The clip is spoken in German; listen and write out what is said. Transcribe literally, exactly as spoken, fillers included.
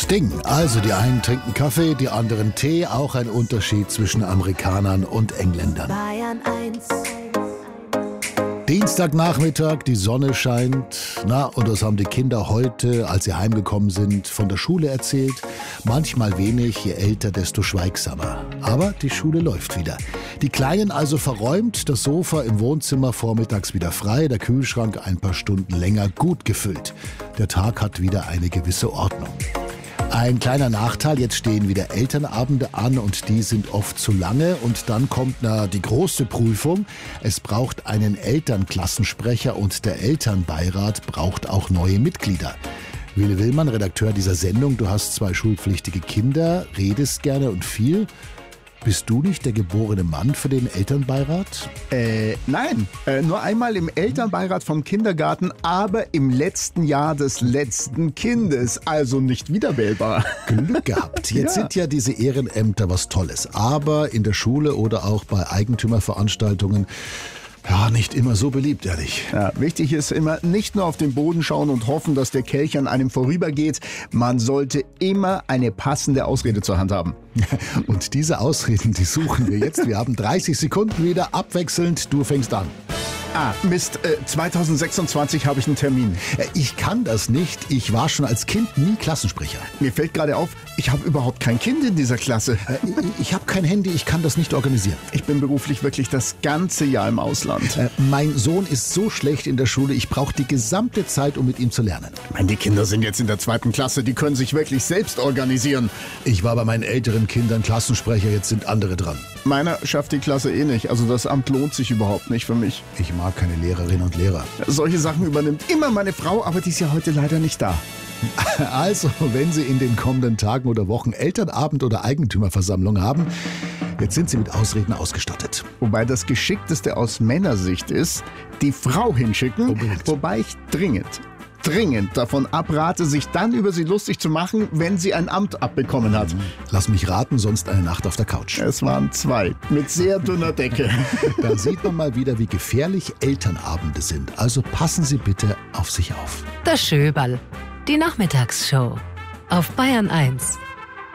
das Ding. Also die einen trinken Kaffee, die anderen Tee. Auch ein Unterschied zwischen Amerikanern und Engländern. Bayern eins. Dienstagnachmittag, die Sonne scheint. Na, und was haben die Kinder heute, als sie heimgekommen sind, von der Schule erzählt? Manchmal wenig, je älter, desto schweigsamer. Aber die Schule läuft wieder. Die Kleinen also verräumt, das Sofa im Wohnzimmer vormittags wieder frei, der Kühlschrank ein paar Stunden länger gut gefüllt. Der Tag hat wieder eine gewisse Ordnung. Ein kleiner Nachteil, jetzt stehen wieder Elternabende an und die sind oft zu lange und dann kommt na, die große Prüfung. Es braucht einen Elternklassensprecher und der Elternbeirat braucht auch neue Mitglieder. Willi Willmann, Redakteur dieser Sendung, du hast zwei schulpflichtige Kinder, redest gerne und viel. Bist du nicht der geborene Mann für den Elternbeirat? Äh, nein. Äh, nur einmal im Elternbeirat vom Kindergarten, aber im letzten Jahr des letzten Kindes. Also nicht wiederwählbar. Glück gehabt. Jetzt Ja. sind ja diese Ehrenämter was Tolles. Aber in der Schule oder auch bei Eigentümerveranstaltungen, ja, nicht immer so beliebt, ehrlich. Ja, wichtig ist immer, nicht nur auf den Boden schauen und hoffen, dass der Kelch an einem vorübergeht. Man sollte immer eine passende Ausrede zur Hand haben. Und diese Ausreden, die suchen wir jetzt. Wir haben dreißig Sekunden wieder, abwechselnd. Du fängst an. Ah, Mist, äh, zwanzig sechsundzwanzig habe ich einen Termin. Äh, Ich kann das nicht. Ich war schon als Kind nie Klassensprecher. Mir fällt gerade auf, ich habe überhaupt kein Kind in dieser Klasse. Äh, Ich habe kein Handy, ich kann das nicht organisieren. Ich bin beruflich wirklich das ganze Jahr im Ausland. Äh, Mein Sohn ist so schlecht in der Schule, ich brauche die gesamte Zeit, um mit ihm zu lernen. Ich meine, die Kinder sind jetzt in der zweiten Klasse, die können sich wirklich selbst organisieren. Ich war bei meinen älteren Kindern Klassensprecher, jetzt sind andere dran. Meiner schafft die Klasse eh nicht, also das Amt lohnt sich überhaupt nicht für mich. Ich mag keine Lehrerinnen und Lehrer. Solche Sachen übernimmt immer meine Frau, aber die ist ja heute leider nicht da. Also, wenn Sie in den kommenden Tagen oder Wochen Elternabend oder Eigentümerversammlung haben, jetzt sind Sie mit Ausreden ausgestattet. Wobei das Geschickteste aus Männersicht ist, die Frau hinschicken, Unbedingt. wobei ich dringend, dringend davon abrate, sich dann über sie lustig zu machen, wenn sie ein Amt abbekommen hat. Lass mich raten, sonst eine Nacht auf der Couch. Es waren zwei, mit sehr dünner Decke. Da sieht man mal wieder, wie gefährlich Elternabende sind. Also passen Sie bitte auf sich auf. Das Schöberl. Die Nachmittagsshow. Auf Bayern eins.